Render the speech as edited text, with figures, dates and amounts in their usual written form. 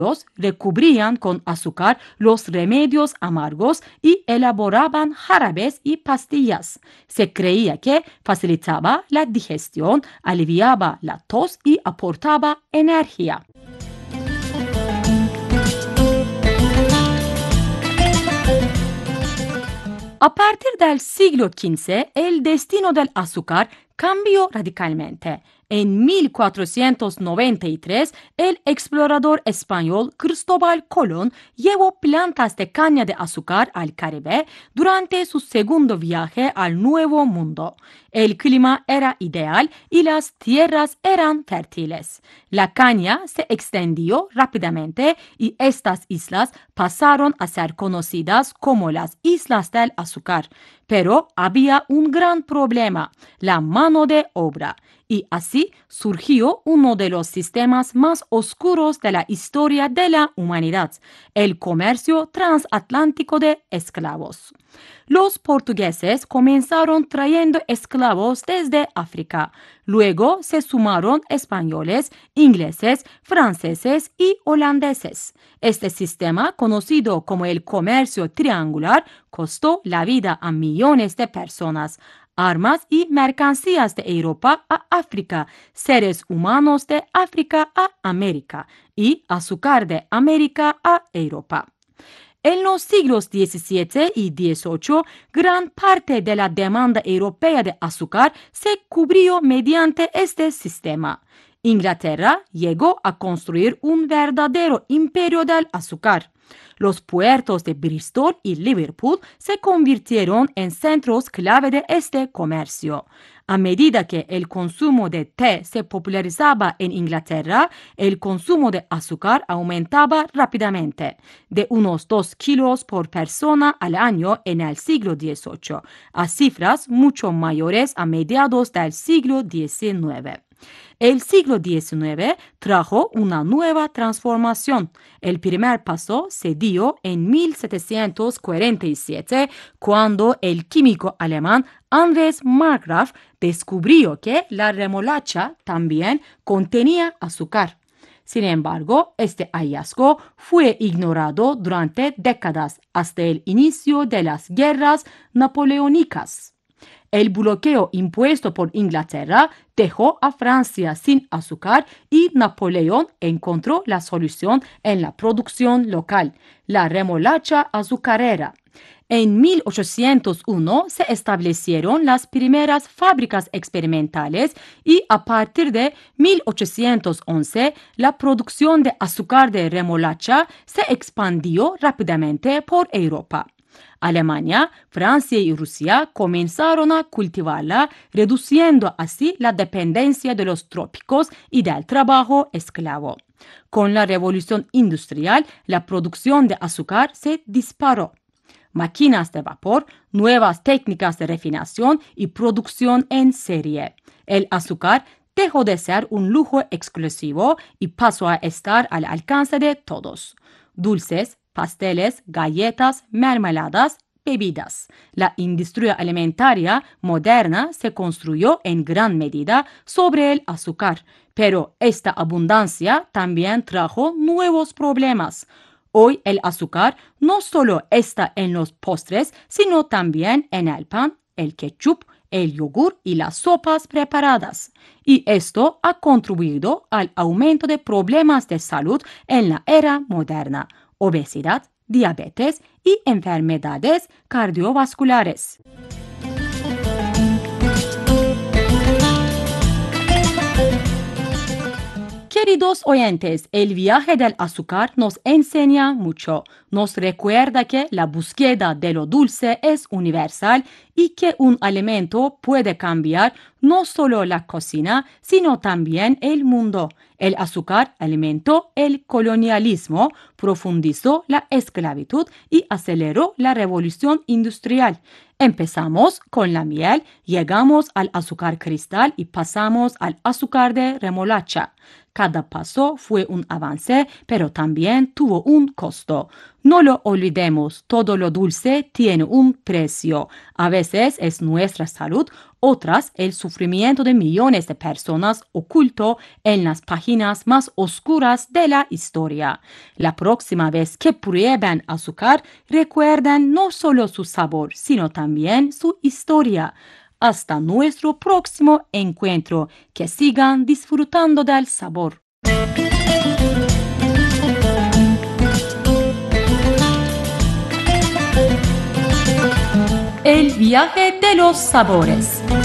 recubrían con azúcar los remedios amargos y elaboraban jarabes y pastillas. Se creía que facilitaba la digestión, aliviaba la tos y aportaba energía. A partir del siglo XV, el destino del azúcar cambió radicalmente. En 1493, el explorador español Cristóbal Colón llevó plantas de caña de azúcar al Caribe durante su segundo viaje al Nuevo Mundo. El clima era ideal y las tierras eran fértiles. La caña se extendió rápidamente y estas islas pasaron a ser conocidas como las Islas del Azúcar. Pero había un gran problema: la mano de obra. Y así surgió uno de los sistemas más oscuros de la historia de la humanidad: el comercio transatlántico de esclavos. Los portugueses comenzaron trayendo esclavos desde África. Luego se sumaron españoles, ingleses, franceses y holandeses. Este sistema, conocido como el comercio triangular, costó la vida a millones de personas. Armas y mercancías de Europa a África, seres humanos de África a América y azúcar de América a Europa. En los siglos XVII y XVIII, gran parte de la demanda europea de azúcar se cubrió mediante este sistema. Inglaterra llegó a construir un verdadero imperio del azúcar. Los puertos de Bristol y Liverpool se convirtieron en centros clave de este comercio. A medida que el consumo de té se popularizaba en Inglaterra, el consumo de azúcar aumentaba rápidamente, de unos 2 kilos por persona al año en el siglo XVIII, a cifras mucho mayores a mediados del siglo XIX. El siglo XIX trajo una nueva transformación. El primer paso se dio en 1747, cuando el químico alemán Andrés Marggraf descubrió que la remolacha también contenía azúcar. Sin embargo, este hallazgo fue ignorado durante décadas hasta el inicio de las guerras napoleónicas. El bloqueo impuesto por Inglaterra dejó a Francia sin azúcar y Napoleón encontró la solución en la producción local: la remolacha azucarera. En 1801 se establecieron las primeras fábricas experimentales y a partir de 1811 la producción de azúcar de remolacha se expandió rápidamente por Europa. Alemania, Francia y Rusia comenzaron a cultivarla, reduciendo así la dependencia de los trópicos y del trabajo esclavo. Con la revolución industrial, la producción de azúcar se disparó. Máquinas de vapor, nuevas técnicas de refinación y producción en serie. El azúcar dejó de ser un lujo exclusivo y pasó a estar al alcance de todos. Dulces, pasteles, galletas, mermeladas, bebidas. La industria alimentaria moderna se construyó en gran medida sobre el azúcar, pero esta abundancia también trajo nuevos problemas. Hoy el azúcar no solo está en los postres, sino también en el pan, el ketchup, el yogur y las sopas preparadas. Y esto ha contribuido al aumento de problemas de salud en la era moderna: obesidad, diabetes y enfermedades cardiovasculares. Queridos oyentes, el viaje del azúcar nos enseña mucho. Nos recuerda que la búsqueda de lo dulce es universal y que un alimento puede cambiar no solo la cocina, sino también el mundo. El azúcar alimentó el colonialismo, profundizó la esclavitud y aceleró la revolución industrial. Empezamos con la miel, llegamos al azúcar cristal y pasamos al azúcar de remolacha. Cada paso fue un avance, pero también tuvo un costo. No lo olvidemos, todo lo dulce tiene un precio. A veces es nuestra salud, otras el sufrimiento de millones de personas oculto en las páginas más oscuras de la historia. La próxima vez que prueben azúcar, recuerden no solo su sabor, sino también su historia. Hasta nuestro próximo encuentro. Que sigan disfrutando del sabor. El viaje de los sabores.